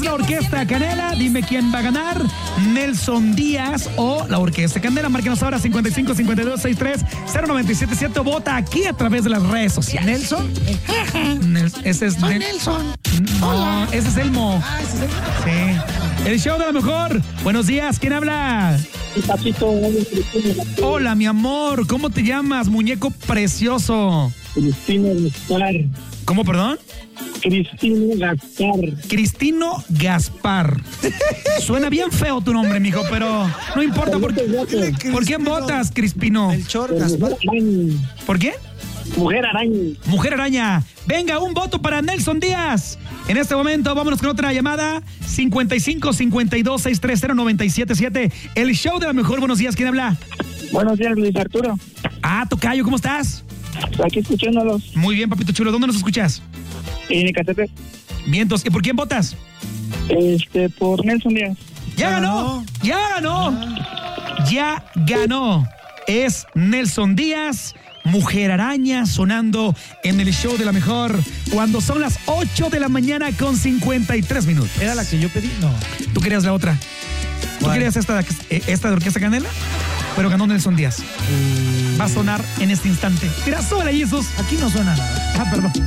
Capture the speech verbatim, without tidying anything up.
la Orquesta Canela. Dime quién va a ganar, Nelson Díaz o la Orquesta Canela. Márquenos ahora cincuenta y cinco cincuenta y dos sesenta y tres cero nueve siete siete. Vota aquí a través de las redes sociales. ¿Nelson? Nel- ese es Soy Nel- Nelson. No, Hola. ese es Elmo. Ah, ese es el... Sí. El show de la mejor. Buenos días, ¿quién habla? Papito, Hola, mi amor. ¿Cómo te llamas, muñeco precioso? Cristina Gaspar. ¿Cómo, perdón? Cristina Gaspar. Cristino Gaspar. Suena bien feo tu nombre, mijo, pero no importa. ¿Por, Dile ¿por quién votas, Crispino? El Chor Gaspar. ¿Por qué? Mujer araña. Mujer araña. Venga, un voto para Nelson Díaz. En este momento, vámonos con otra llamada. cincuenta y cinco cincuenta y dos sesenta y tres cero nueve siete siete. El show de la mejor. Buenos días, ¿quién habla? Buenos días, Luis Arturo. Ah, tocayo, ¿cómo estás? Aquí escuchándolos. Muy bien, papito chulo. ¿Dónde nos escuchas? En Ecatepec. Bien, entonces, ¿y por quién votas? Este, por Nelson Díaz. ¡Ya ganó! ¡Ya ganó! ¡Ya ganó! Es Nelson Díaz, Mujer Araña, sonando en el show de la mejor cuando son las ocho de la mañana con cincuenta y tres minutos. ¿Era la que yo pedí? No. ¿Tú querías la otra? ¿Tú ¿Cuál? querías esta, esta de Orquesta Canela? Pero ganó Nelson Díaz. Va a sonar en este instante. Mira, súbele, Jesús. Aquí no suena nada. Ah, perdón.